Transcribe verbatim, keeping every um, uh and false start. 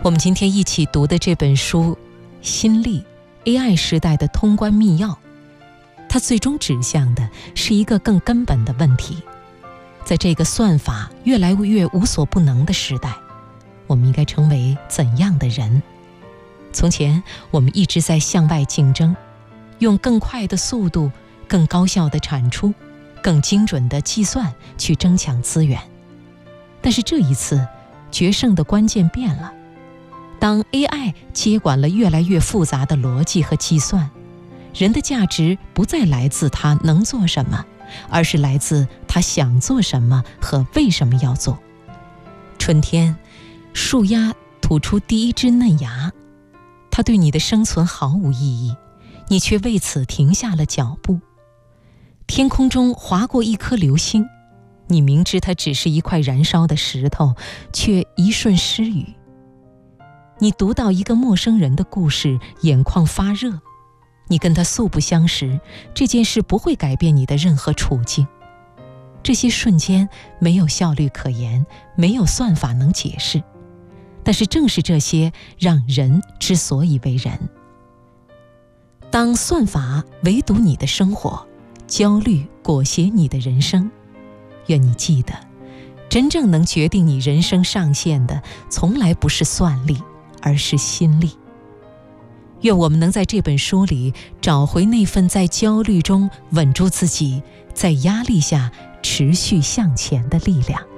我们今天一起读的这本书《心力 A I 时代的通关密钥》，它最终指向的是一个更根本的问题。在这个算法越来越无所不能的时代，我们应该成为怎样的人？从前我们一直在向外竞争，用更快的速度、更高效的产出、更精准的计算去争抢资源。但是这一次，决胜的关键变了。当 A I 接管了越来越复杂的逻辑和计算，人的价值不再来自他能做什么，而是来自他想做什么和为什么要做。春天，树丫吐出第一只嫩芽，它对你的生存毫无意义，你却为此停下了脚步。天空中划过一颗流星，你明知它只是一块燃烧的石头，却一瞬失语。你读到一个陌生人的故事，眼眶发热，你跟他素不相识，这件事不会改变你的任何处境。这些瞬间没有效率可言，没有算法能解释，但是正是这些让人之所以为人。当算法围堵你的生活，焦虑裹挟你的人生，愿你记得，真正能决定你人生上限的，从来不是算力，而是心力。愿我们能在这本书里找回那份在焦虑中稳住自己，在压力下持续向前的力量。